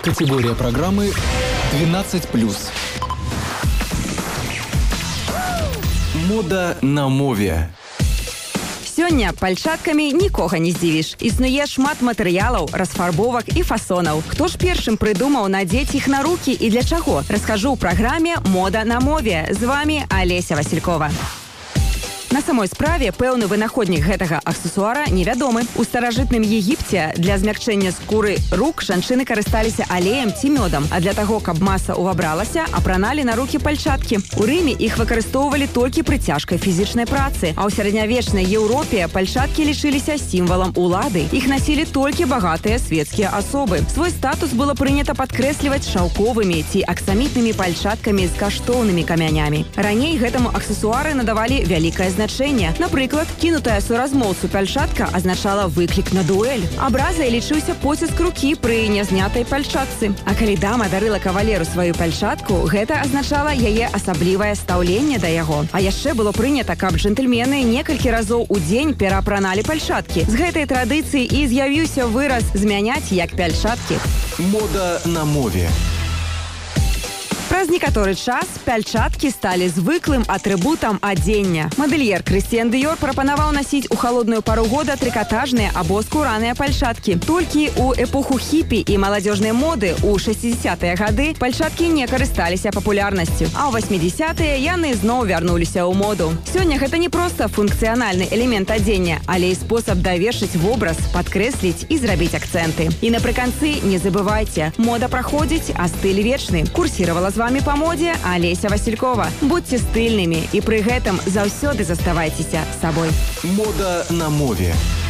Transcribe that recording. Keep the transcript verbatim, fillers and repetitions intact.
Категория программы двенадцать плюс. Мода на мове. Сёння пальчаткамі нікога не здзівіш. Існуе шмат матэрыялаў, расфарбовак і фасонаў. Хто ж першым прыдумаў надзець іх на рукі і для чаго? Раскажу ў праграме «Мода на мове». З вами Алеся Василькова. На самой справе пэўны вынаходнік гэтага аксесуара невядомы. У старажытным Егіпце для змякчэння скуры рук жанчыны карысталіся алеем ці мёдам, а для таго, каб маса ўвабралася, апраналі на рукі пальчаткі. У Рыме іх выкарыстоўвалі толькі пры цяжкай фізічнай працы, а ў сярэднявечнай Еўропе пальчаткі лічыліся сімвалам улады. Іх насілі толькі багатыя светскія асобы. Свой статус было прынята падкрэсліваць шаўковымі ці аксамітнымі пальчаткамі з каштоўнымі камянямі. Раней гэтаму аксесуары надавалі вялікае значэнне. Напрыклад, кінутая суразмоўцу пальчатка азначала выклік на дуэль. Абразай лічыўся поціск рукі пры нязнятай пальчатцы. А калі дама дарыла кавалеру сваю пальчатку, гэта азначала яе асаблівае стаўленне да яго. А яшчэ было прынята, каб джентльмены некалькі разоў у дзень пераапраналі пальчаткі. З гэтай традыцыі і з'явіўся выраз «змяняць як пальчаткі». Мода на мове. Праз некаторы час пальчаткі сталі звыклым атрыбутам адзення. Мадэльер Крыстіян Дыёр прапанаваў насіць у халодную пару года трыкатажныя або скураныя пальчаткі. Толькі ў эпоху хіпі і маладзёжнай моды ў шэсцідзесятыя гады пальчаткі не карысталіся папулярнасцю, а ў васьмідзесятыя яны зноў вярнуліся ў моду. Сёння гэта не проста функцыянальны элемент адзення, але і спосаб давершыць вобраз, падкрэсліць і зрабіць акцэнты. І напрыканцы не забывайце, мода праходзіць, а стыль вечны. Курсіравала з вами па модзе Алеся Василькова. Будьце стыльнымі і пры гэтым заўсёды заставайцеся сабой. Мода на мове.